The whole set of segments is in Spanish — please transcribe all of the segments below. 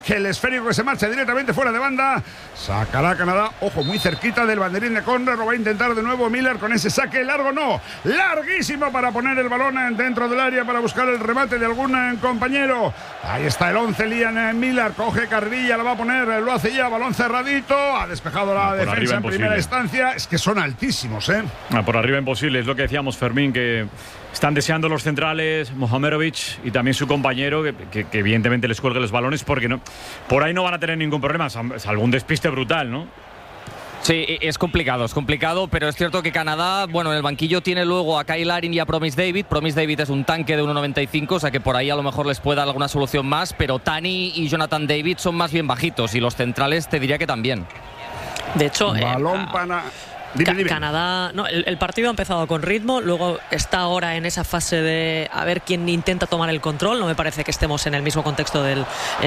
El esférico que se marcha directamente fuera de banda. Sacará Canadá, ojo, muy cerquita del banderín de córner. Lo va a intentar de nuevo Miller con ese saque largo, no, larguísimo, para poner el balón dentro del área para buscar el remate de algún compañero. Ahí está el 11, Liam Miller, coge carrilla, la va a poner, lo hace ya, balón cerradito. Ha despejado la defensa en primera instancia. Es que son altísimos, por arriba imposible, es lo que decíamos, Fermín, que están deseando los centrales, Mohamedovic y también su compañero, que evidentemente les cuelgue los balones, porque no, por ahí no van a tener ningún problema, salvo un despiste brutal, ¿no? Sí, es complicado, pero es cierto que Canadá, bueno, en el banquillo tiene luego a Kyle Larin y a Promise David. Promise David es un tanque de 1,95, o sea que por ahí a lo mejor les puede dar alguna solución más, pero Tani y Jonathan David son más bien bajitos, y los centrales te diría que también. De hecho, balón para... Dime. Canadá, no, el partido ha empezado con ritmo, luego está ahora en esa fase de a ver quién intenta tomar el control. No me parece que estemos en el mismo contexto del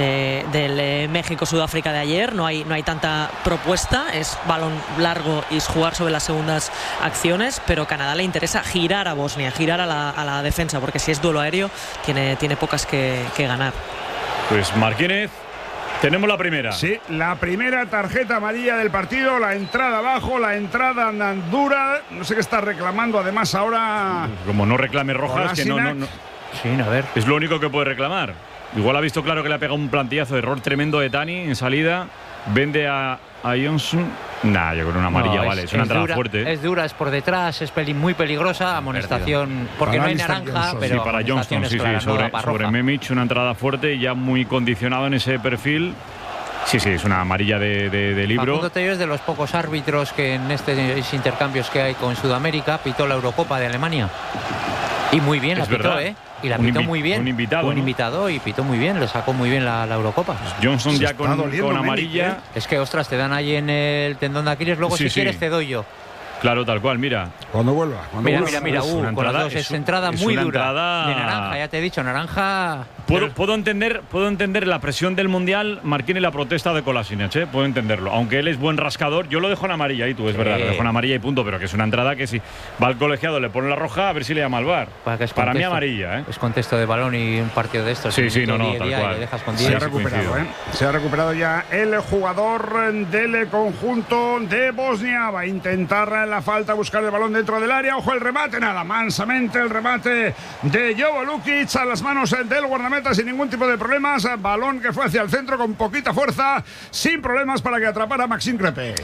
México-Sudáfrica de ayer. No hay tanta propuesta, es balón largo y jugar sobre las segundas acciones, pero Canadá le interesa girar a Bosnia, girar a la defensa, porque si es duelo aéreo tiene pocas que ganar. Pues Martínez, tenemos la primera. Sí, la primera tarjeta amarilla del partido. La entrada abajo, la entrada dura. No sé qué está reclamando además ahora. Como no reclame roja, es que no. Sí, a ver. Es lo único que puede reclamar. Igual ha visto claro que le ha pegado un plantillazo de error tremendo de Tani en salida. Vende a Johnson. Nah, yo creo que una amarilla vale. Es una entrada dura, fuerte. Es dura, es por detrás, es muy peligrosa. Amonestación, porque no hay naranja, pero sí, para Johnston, sí, sobre Memich, una entrada fuerte y ya muy condicionado en ese perfil. Sí, es una amarilla de libro. Facundo Tello es de los pocos árbitros que en estos intercambios que hay con Sudamérica pitó la Eurocopa de Alemania. Y muy bien la pitó, Y la pitó muy bien. Un invitado y pitó muy bien, le sacó muy bien la Eurocopa. Johnson ya con amarilla. Es que, ostras, te dan ahí en el tendón de Aquiles, luego si quieres te doy yo. Claro, tal cual, mira. Cuando vuelva. Mira, con las dos. Es entrada muy dura. De naranja, ya te he dicho, naranja. Puedo entender la presión del Mundial, Marquín, y la protesta de Kolasinac, puedo entenderlo. Aunque él es buen rascador, yo lo dejo en amarilla, y tú, es verdad, lo dejo en amarilla y punto, pero que es una entrada que si va al colegiado, le pone la roja, a ver si le llama al VAR. Para mí amarilla, Es contexto de balón y un partido de estos. Sí, tal cual. Se ha recuperado, Se ha recuperado ya el jugador del conjunto de Bosnia. Va a intentar la falta, buscar el balón dentro del área. Ojo el remate, nada, mansamente el remate de Jovo Lukic a las manos del guardameta sin ningún tipo de problemas. Balón que fue hacia el centro con poquita fuerza, sin problemas para que atrapara a Maxime Crépy.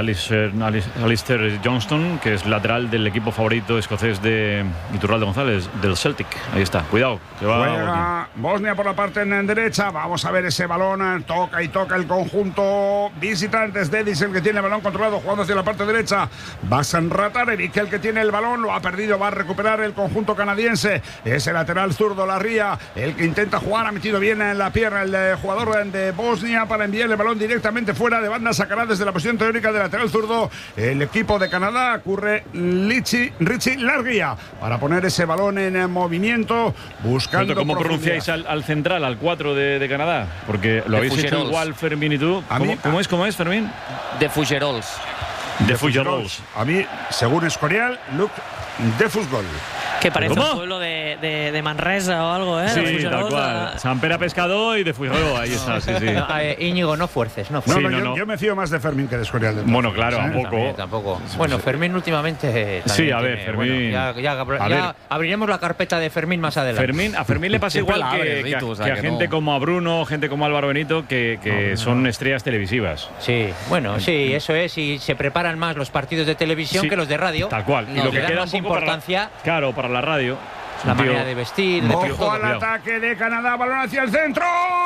Alistair Johnston, que es lateral del equipo favorito escocés de Iturralde González, del Celtic. Ahí está, cuidado, que va. Juega Bosnia por la parte en derecha. Vamos a ver ese balón, toca el conjunto visitantes. Dedis, el que tiene el balón controlado, jugando hacia la parte derecha. Basan Ratarevic, el que tiene el balón, lo ha perdido, va a recuperar el conjunto canadiense. Ese lateral zurdo, Larría, el que intenta jugar, ha metido bien en la pierna el jugador de Bosnia para enviar el balón directamente fuera de banda. Sacará desde la posición teórica de lateral zurdo el equipo de Canadá. Ocurre Richie Larguía para poner ese balón en movimiento, buscando. ¿Cómo pronunciáis al central, al 4 de Canadá? Porque lo habéis hecho igual, Fermín y tú. ¿Cómo es, Fermín? De Fougerols. De Fougerols. A mí, según Escorial, Luc de Fútbol. Que parece un pueblo de Manresa o algo, ¿eh? Sí, tal cual. San Pere Pescador y de Fujero, ahí está, sí. Íñigo, no fuerces, no. Yo me fío más de Fermín que de Escorial. Bueno, claro, tampoco. Bueno, Fermín últimamente. Sí, a ver, Fermín. Bueno, ya abriremos la carpeta de Fermín más adelante. A Fermín le pasa igual que a gente como a Bruno, gente como Álvaro Benito, que son estrellas televisivas. Sí, bueno, sí, eso es. Y se preparan más los partidos de televisión que los de radio. Tal cual. Y lo que queda más importancia. Claro, para la radio. La manera de vestir. Ojo al ataque de Canadá, balón hacia el centro,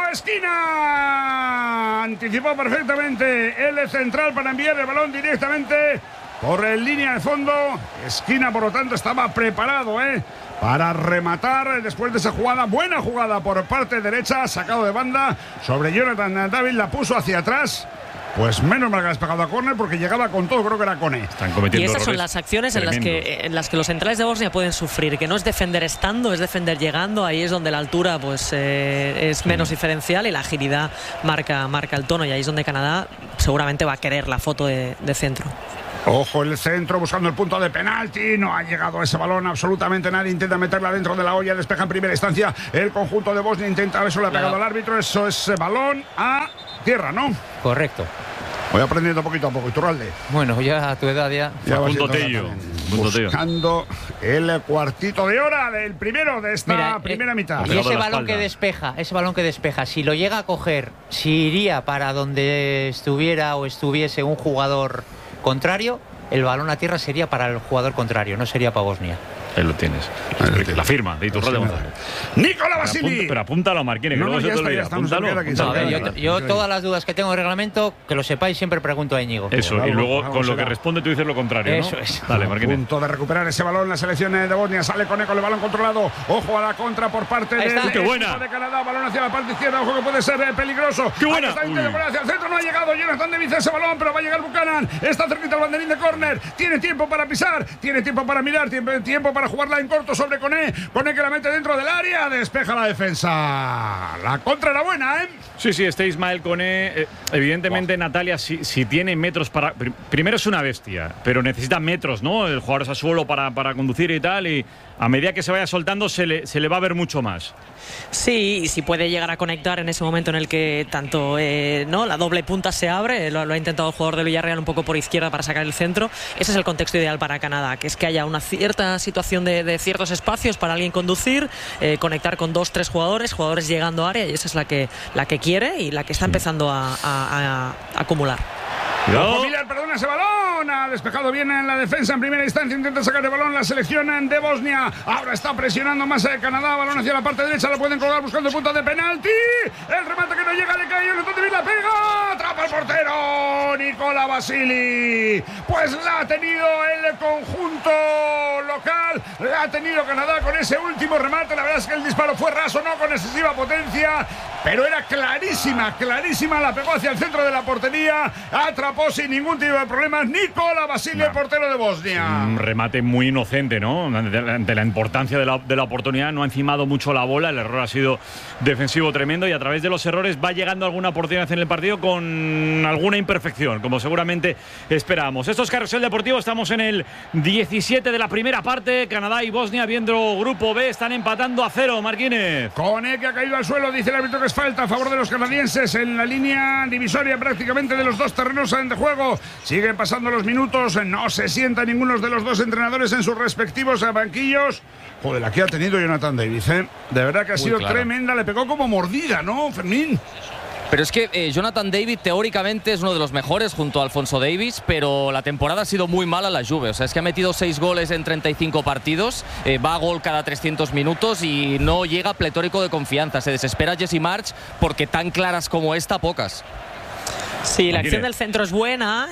esquina. Anticipó perfectamente el central para enviar el balón directamente por línea de fondo. Esquina, por lo tanto, estaba preparado para rematar después de esa jugada. Buena jugada por parte derecha, sacado de banda sobre Jonathan David, la puso hacia atrás. Pues menos mal que has pegado a córner, porque llegaba con todo, creo que era Kone. Están cometiendo y esas son las acciones en las que los centrales de Bosnia pueden sufrir, que no es defender estando, es defender llegando. Ahí es donde la altura pues es menos diferencial y la agilidad marca el tono, y ahí es donde Canadá seguramente va a querer la foto de centro. Ojo el centro buscando el punto de penalti. No ha llegado ese balón absolutamente nadie. Intenta meterla dentro de la olla. Despeja en primera instancia el conjunto de Bosnia. Intenta a ver si le ha pegado al árbitro. Eso es balón a tierra, ¿no? Correcto. Voy aprendiendo poquito a poco. Iturralde. Bueno, ya a tu edad ya. Punto Tello. Buscando el cuartito de hora del primero de esta primera mitad. Y ese balón que despeja, si lo llega a coger, si iría para donde estuviera o estuviese un jugador contrario, el balón a tierra sería para el jugador contrario, no sería para Bosnia. Ahí lo tienes. La firma de Iturralde González. Nicola Basili. Pero apúntalo, Marquines. No, ya está, yo todas las dudas que tengo de reglamento, que lo sepáis, siempre pregunto a Íñigo. Eso, y luego con lo que responde tú dices lo contrario, ¿no? Eso es. Dale, Marquines. Punto de recuperar ese balón la selección de Bosnia. Sale con el balón controlado. Ojo a la contra por parte de Canadá. Balón hacia la parte izquierda. Ojo que puede ser peligroso. ¡Qué buena! Está intentando poner hacia el centro. No ha llegado Jonathan David ese balón, pero va a llegar Buchanan. Está cerquita el banderín de córner. Tiene tiempo para pisar. Tiene tiempo para mirar. Tiempo para jugarla en corto sobre Koné. Koné que la mete dentro del área. Despeja la defensa. La contra era buena, ¿eh? Sí, este Ismael Koné. Evidentemente, Natalia, si tiene metros para. Primero es una bestia, pero necesita metros, ¿no? El jugador es a suelo para conducir y tal. Y a medida que se vaya soltando, se le va a ver mucho más. Sí, y si puede llegar a conectar en ese momento en el que tanto no la doble punta se abre, lo ha intentado el jugador de Villarreal un poco por izquierda para sacar el centro. Ese es el contexto ideal para Canadá, que es que haya una cierta situación de ciertos espacios para alguien conducir, conectar con 2-3 jugadores llegando a área, y esa es la que quiere y la que está empezando a acumular. Ojo, Miller, perdona ese balón. Ha despejado bien en la defensa en primera instancia. Intenta sacar el balón la selección de Bosnia. Ahora está presionando más a Canadá. Balón hacia la parte derecha. Lo pueden colgar buscando el punto de penalti. El remate que no llega, le cae. La pega. Atrapa el portero. Nicola Basili. Pues la ha tenido el conjunto local. La ha tenido Canadá con ese último remate. La verdad es que el disparo fue raso, no con excesiva potencia, pero era clarísima. La pegó hacia el centro de la portería. Atrapó sin ningún tipo de problemas Nicola Basili, el portero de Bosnia. Un remate muy inocente, ¿no? Ante la importancia de la oportunidad, no ha encimado mucho la bola. El error ha sido defensivo tremendo y a través de los errores va llegando alguna oportunidad en el partido con alguna imperfección, como seguramente esperábamos. Esto es Carrusel Deportivo, estamos en el 17 de la primera parte. Canadá y Bosnia, viendo Grupo B, están empatando a 0, Marquines. Koné, que ha caído al suelo, dice el árbitro que es falta a favor de los canadienses en la línea divisoria prácticamente de los dos terrenos de juego. Siguen pasando los minutos, no se sienta ninguno de los dos entrenadores en sus respectivos banquillos. Joder, la que ha tenido Jonathan David, ¿eh? De verdad que ha sido tremenda, le pegó como mordida, ¿no, Fermín? Pero es que Jonathan David teóricamente es uno de los mejores junto a Alfonso Davies, pero la temporada ha sido muy mala la Juve. O sea, es que ha metido 6 goles en 35 partidos, va a gol cada 300 minutos y no llega pletórico de confianza. Se desespera Jesse March porque tan claras como esta, pocas. Sí, la acción del centro es buena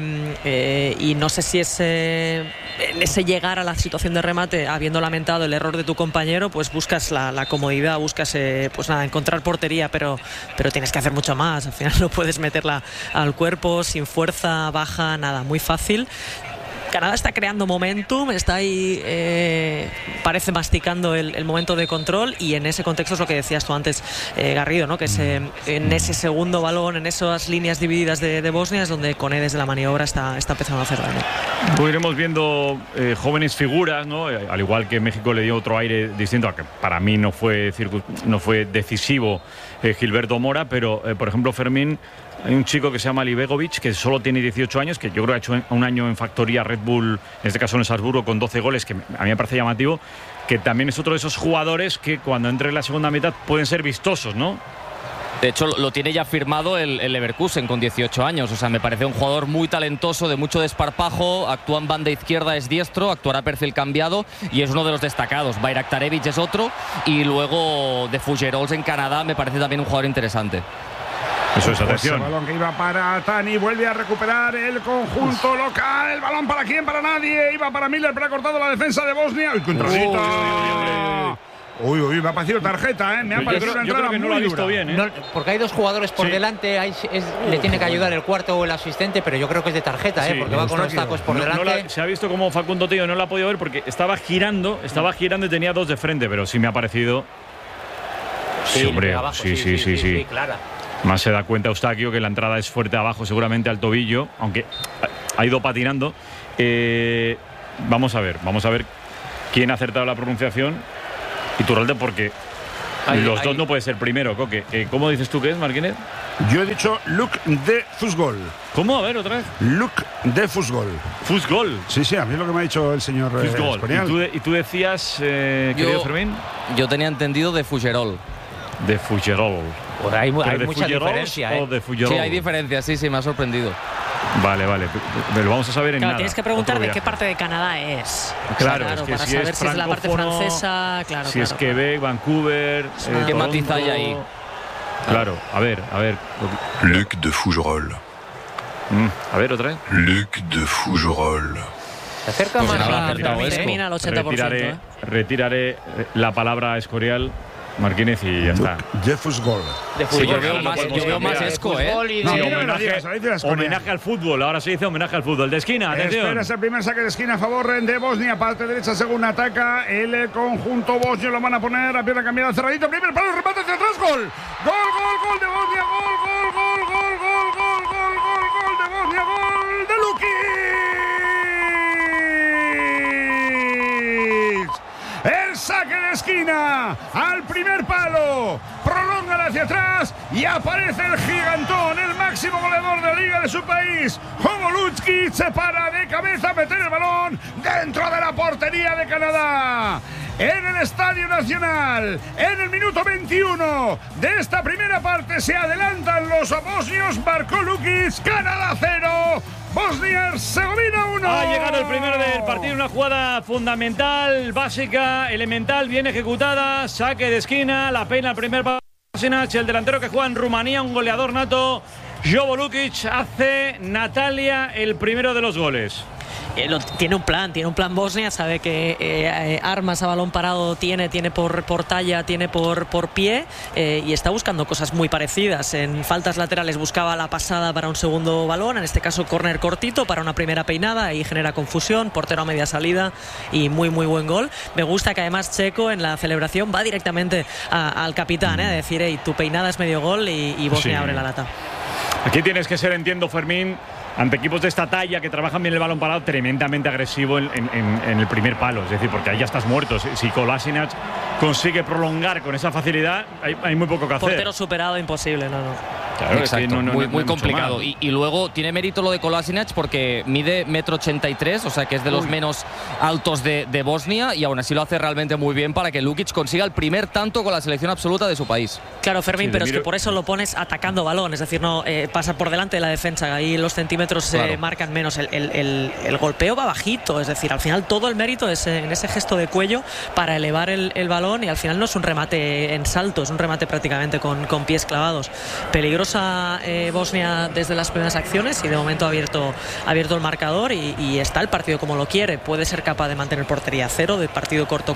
y no sé si es en ese llegar a la situación de remate, habiendo lamentado el error de tu compañero, pues buscas la comodidad, buscas encontrar portería, pero tienes que hacer mucho más. Al final no puedes meterla al cuerpo sin fuerza, baja, nada, muy fácil. Canadá está creando momentum, está ahí, parece masticando el momento de control, y en ese contexto es lo que decías tú antes, Garrido, ¿no? Que en ese segundo balón, en esas líneas divididas de Bosnia, es donde Koné desde la maniobra está empezando a hacer daño. Pues iremos viendo jóvenes figuras, ¿no? Al igual que México le dio otro aire distinto, a que para mí no fue decisivo Gilberto Mora, pero por ejemplo Fermín, hay un chico que se llama Libegovic, que solo tiene 18 años, que yo creo que ha hecho un año en factoría Red Bull, en este caso en Salzburgo, con 12 goles, que a mí me parece llamativo, que también es otro de esos jugadores que cuando entre en la segunda mitad pueden ser vistosos, ¿no? De hecho, lo tiene ya firmado el Leverkusen con 18 años. O sea, me parece un jugador muy talentoso, de mucho desparpajo. Actúa en banda izquierda, es diestro, actuará perfil cambiado y es uno de los destacados. Bayraktarevic es otro. Y luego de Fougerols en Canadá me parece también un jugador interesante. Eso es, atención. El balón que iba para Tani, vuelve a recuperar el conjunto local. ¿El balón para quién? Para nadie. Iba para Miller, pero ha cortado la defensa de Bosnia. ¡Uy, controlita! Uy, me ha parecido tarjeta, ¿eh? Me ha parecido una entrada que no muy lo ha visto bien, ¿eh? No, porque hay dos jugadores por delante, le tiene que ayudar el cuarto o el asistente, pero yo creo que es de tarjeta, porque va con los tacos por delante. Se ha visto como Facundo Tello no la ha podido ver porque estaba girando y tenía dos de frente, pero sí me ha parecido. Sí, hombre, abajo, sí, clara. Más se da cuenta Eustaquio que la entrada es fuerte abajo, seguramente al tobillo, aunque ha ido patinando. Vamos a ver quién ha acertado la pronunciación. Iturralde, porque los dos no puede ser primero, Coque. ¿Cómo dices tú que es, Marquínez? Yo he dicho look de fútbol. ¿Cómo? A ver, otra vez. Look de fútbol. Fútbol. Sí, a mí es lo que me ha dicho el señor Escorial. ¿Y tú decías, querido Fermín? Yo tenía entendido de Fugerol. De Fugerol. Por ahí hay ¿De mucha diferencia, o de Fugerol? Sí, hay diferencias, sí, me ha sorprendido. Vale. Lo vamos a saber en Claro, nada. tienes que preguntar Otro de qué viaje. parte de Canadá es. Claro, es que para si saber si es la parte francesa, claro. Si es Quebec, Vancouver. ¿Qué matiz hay ahí? Claro, a ver. Luc de Fougerolles. A ver, otra vez. Luc de Fougerolles. Se acerca Pues más nada, a acertado Esco. Termina al 80%. Retiraré la palabra Escorial, Marquínez, y ya está. De fútbol. de Sí, yo fútbol. veo más Esco, Fútbol y No, de- mira, Homenaje al fútbol, ahora se dice homenaje al fútbol. De esquina, atención. Espera ese primer saque de esquina a favor de Bosnia, parte derecha según ataca el conjunto bosnio, lo van a poner a pierna cambiada, cerradito, primer palo, remate hacia atrás, gol de Bosnia, gol de Bosnia, gol de Lukic. El saque de esquina al primer palo, prolonga hacia atrás y aparece el gigantón, el máximo goleador de la liga de su país. Jovo Lukic se para de cabeza a meter el balón dentro de la portería de Canadá. En el Estadio Nacional, en el minuto 21 de esta primera parte, se adelantan los bosnios. Marcó Lukic, Canadá 0, Bosnia-Herzegovina 1. Ha llegado el primero del partido, una jugada fundamental, básica, elemental, bien ejecutada, saque de esquina, la pena el primer palo. El delantero que juega en Rumanía, un goleador nato, Jovo Lukic, hace Natalia el primero de los goles. Tiene un plan Bosnia, sabe que armas a balón parado tiene por talla, tiene por pie, y está buscando cosas muy parecidas. En faltas laterales buscaba la pasada para un segundo balón, en este caso córner cortito para una primera peinada, y genera confusión, portero a media salida y muy buen gol. Me gusta que además Checo en la celebración va directamente al capitán, a decir, hey, tu peinada es medio gol, y Bosnia abre la lata. Aquí tienes que ser, entiendo, Fermín, ante equipos de esta talla que trabajan bien el balón parado, tremendamente agresivo en el primer palo. Es decir, porque ahí ya estás muerto. Si Kolasinac consigue prolongar con esa facilidad, hay muy poco que hacer. Portero superado, imposible, no. Claro, exacto, es que muy no complicado. mucho Y luego tiene mérito lo de Kolasinac porque mide 1,83 m, o sea que es de los menos altos de Bosnia, y aún así lo hace realmente muy bien para que Lukic consiga el primer tanto con la selección absoluta de su país. Claro, Fermín, Sí, pero es que por eso lo pones atacando balón, es decir, no pasa por delante de la defensa, ahí los centímetros se marcan menos, el golpeo va bajito, es decir, al final todo el mérito es en ese gesto de cuello para elevar el balón, y al final no es un remate en salto, es un remate prácticamente con pies clavados. Peligrosa Bosnia desde las primeras acciones, y de momento ha abierto el marcador, y está el partido como lo quiere, puede ser capaz de mantener portería cero, de partido corto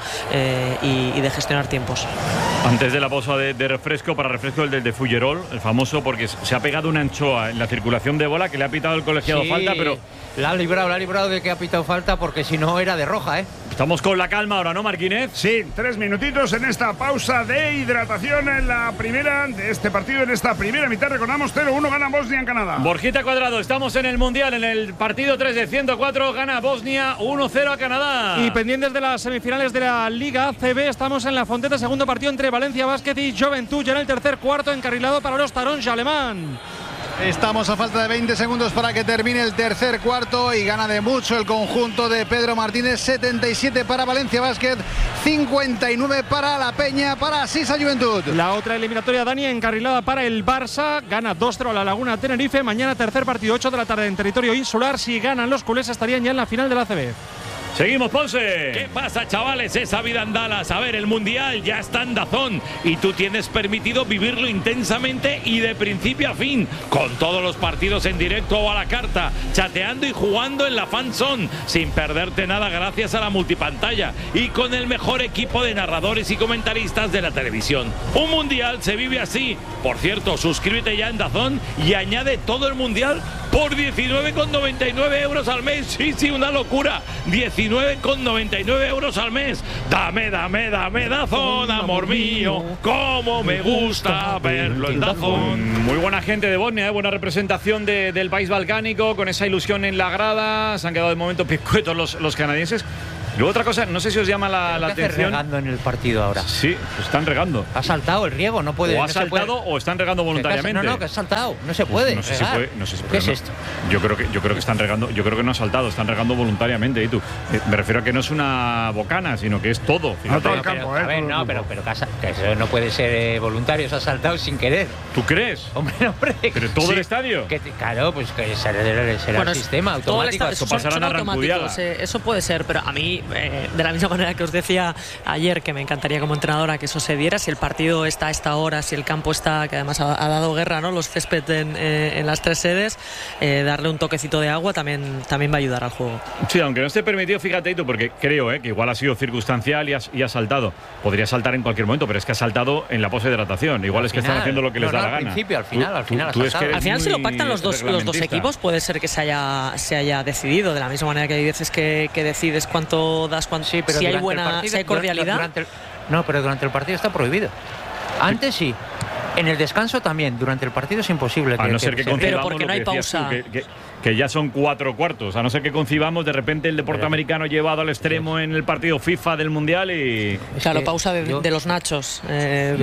y de gestionar tiempos. Antes de la pausa de refresco, para refresco el de Fougerolles, el famoso, porque se ha pegado una anchoa en la circulación de bola que le ha pitado el colegiado falta, pero la ha librado de que ha pitado falta, porque si no era de roja, estamos con la calma ahora, ¿no, Marquínez? Sí, 3 minutitos en esta pausa de hidratación en la primera de este partido, en esta primera mitad. Recordamos 0-1, gana Bosnia en Canadá. Borjita Cuadrado, estamos en el Mundial, en el partido 3 de 104, gana Bosnia 1-0 a Canadá. Y pendientes de las semifinales de la Liga ACB, estamos en la Fonteta, segundo partido entre Valencia Basket y Joventut, ya en el tercer cuarto, encarrilado para los Taronja alemán. Estamos a falta de 20 segundos para que termine el tercer cuarto, y gana de mucho el conjunto de Pedro Martínez. 77 para Valencia Basket, 59 para La Peña, para Sisa Juventud. La otra eliminatoria, Dani, encarrilada para el Barça, gana 2-0 a la Laguna Tenerife. Mañana tercer partido, 8 de la tarde en territorio insular. Si ganan los culés estarían ya en la final de la ACB. Seguimos, Ponce. ¿Qué pasa, chavales? Esa vida en Dallas. A ver, el Mundial ya está en DAZN y tú tienes permitido vivirlo intensamente y de principio a fin, con todos los partidos en directo o a la carta, chateando y jugando en la Fan Zone, sin perderte nada gracias a la multipantalla y con el mejor equipo de narradores y comentaristas de la televisión. Un Mundial se vive así. Por cierto, suscríbete ya en DAZN y añade todo el Mundial por 19,99 € al mes. Sí, una locura. 19 19,99 euros al mes. Dame Dazón, amor mío, como me gusta verlo en Dazón. Muy buena gente de Bosnia, buena representación del país balcánico, con esa ilusión en la grada. Se han quedado de momento picuetos los canadienses. Luego otra cosa, no sé si os llama la atención. Regando en el partido ahora. Sí, están regando. Ha saltado el riego, no puede. O ha saltado o están regando voluntariamente. No, que ha saltado, no se puede. No sé si puede. ¿Qué es esto? Yo creo que están regando. Yo creo que no ha saltado, están regando voluntariamente. Y tú, me refiero a que no es una bocana, sino que es todo. Fíjate. Todo el campo, a ver, no, pero que eso no puede ser voluntario, se ha saltado sin querer. ¿Tú crees? Hombre. ¿Pero todo el estadio? Claro, pues que será el sistema automático. Eso pasará a Arrancudiaga. Eso puede ser, pero a mí, de la misma manera que os decía ayer, que me encantaría como entrenadora que eso se diera, si el partido está a esta hora, si el campo está, que además ha dado guerra, ¿no? Los césped en las 3 sedes, darle un toquecito de agua también va a ayudar al juego. Sí, aunque no esté permitido, fíjate tú, porque creo que igual ha sido circunstancial y ha saltado. Podría saltar en cualquier momento, pero es que ha saltado en la poshidratación. Igual es que están haciendo lo que les da la gana. Al final si lo pactan los dos equipos, puede ser que se haya decidido, de la misma manera que hay veces que decides cuánto das, sí, pero si hay cordialidad. Pero durante el partido está prohibido. Antes sí. En el descanso también. Durante el partido es imposible. A no ser que concibamos, pero porque no hay pausa. Que ya son 4 cuartos. A no ser que concibamos de repente el deporte americano llevado al extremo en el partido FIFA del Mundial y... Claro, pausa de los nachos. El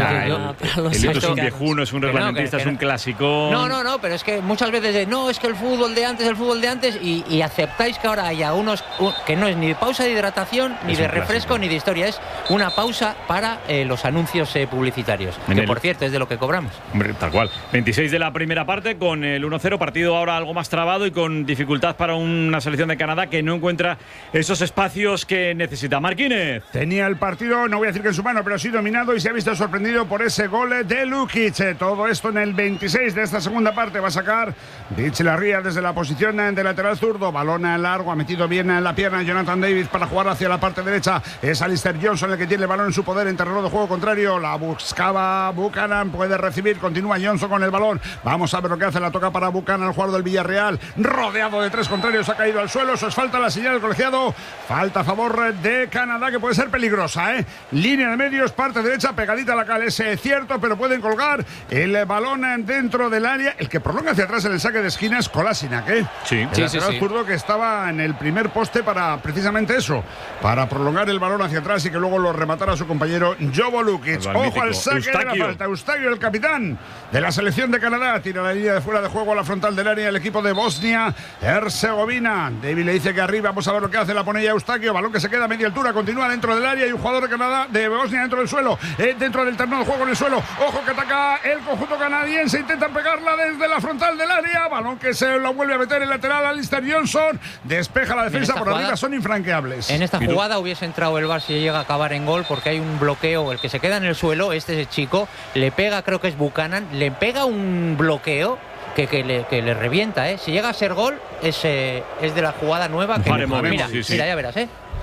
es un viejuno, es un reglamentista, es un clásico. No, pero es que muchas veces es que el fútbol de antes y aceptáis que ahora haya que no es ni pausa de hidratación, ni de refresco, ni de historia. Es una pausa para los anuncios publicitarios. Por cierto, es de lo que cobramos. Hombre, tal cual. 26 de la primera parte con el 1-0, partido ahora algo más trabado y con dificultad para una selección de Canadá que no encuentra esos espacios que necesita. Marquínez. Tenía el partido, no voy a decir que en su mano, pero sí dominado y se ha visto sorprendido por ese gol de Lukic. Todo esto en el 26 de esta segunda parte. Va a sacar Dichlarría desde la posición de lateral zurdo. Balón largo, ha metido bien en la pierna Jonathan David para jugar hacia la parte derecha. Es Alistair Johnson el que tiene el balón en su poder en terreno de juego contrario. La buscaba Buchanan, puede recibir, continúa Johnson con el balón. Vamos a ver lo que hace, la toca para Buchanan, el jugador del Villarreal. Rodeado de 3 contrarios, ha caído al suelo. Eso es falta, la señal del colegiado. Falta a favor de Canadá, que puede ser peligrosa, Línea de medios, parte derecha, pegadita a la cal, es cierto, pero pueden colgar el balón dentro del área. El que prolonga hacia atrás en el saque de esquina es Kolasinac, Sí. El lateral zurdo que estaba en el primer poste para precisamente eso, para prolongar el balón hacia atrás y que luego lo rematara su compañero Jovo Lukic. Ojo al saque de la falta. Eustaquio, el capitán de la selección de Canadá, tira la línea de fuera de juego a la frontal del área el equipo de Bosnia-Herzegovina. David le dice que arriba, vamos a ver lo que hace, la pone ya Eustaquio, balón que se queda a media altura, continúa dentro del área y un jugador de Canadá, de Bosnia dentro del suelo, dentro del terreno de juego en el suelo. Ojo que ataca el conjunto canadiense, intentan pegarla desde la frontal del área, balón que se lo vuelve a meter el lateral Alistair Johnson, despeja la defensa por arriba, son infranqueables. En esta jugada hubiese entrado el VAR si llega a acabar en gol, porque hay un bloqueo, el que se queda en el suelo, este chico, le pega, creo que es Buchanan, le pega un bloqueo que le revienta, Si llega a ser gol, es de la jugada nueva. Mira, ya verás,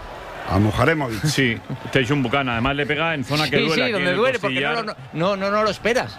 A Mujaremovic. Sí, Teixeira Buchanan, además le pega en zona que duele. Sí, donde duele, porque no lo esperas.